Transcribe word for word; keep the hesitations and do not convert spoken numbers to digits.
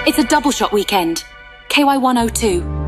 It's a double shot weekend. K Y one oh two.